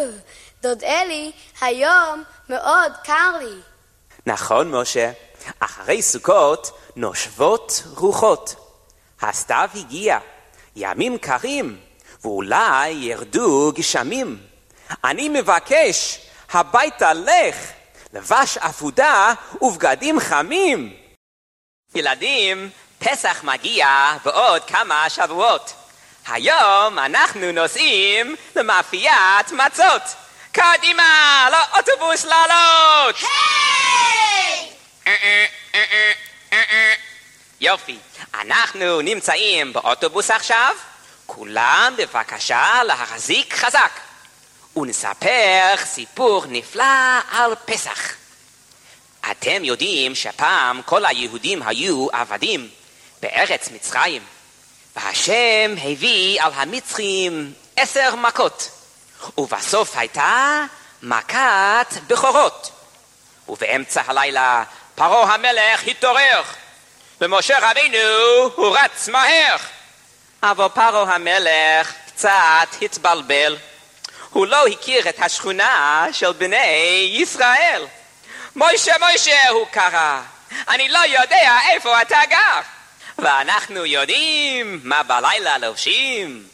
דוד אלי, היום מאוד קר לי. נכון, משה. אחרי סוכות נושבות רוחות. הסתיו הגיע, ימים קרים, ואולי ירדו גשמים. אני מבקש, הביתה לך, לבש אפודה ובגדים חמים. ילדים, פסח מגיע בעוד כמה שבועות. היום אנחנו נוסעים למאפיית מצות. קדימה, לאוטובוס לעלות! יופי, אנחנו נמצאים באוטובוס עכשיו. כולם בבקשה להחזיק חזק. ונספר סיפור נפלא על פסח. אתם יודעים שפעם כל היהודים היו עבדים בארץ מצרים. והשם הביא על המצרים 10 מכות. ובסוף הייתה מכת בכורות. ובאמצע הלילה פרעה המלך התעורר. ומשה רבינו הוא רץ מהר. אבל פרעה המלך קצת התבלבל. הוא לא הכיר את השכונה של בני ישראל. משה, הוא קרא. אני לא יודע איפה אתה גר. ואנחנו יודעים מה בלילה לובשים.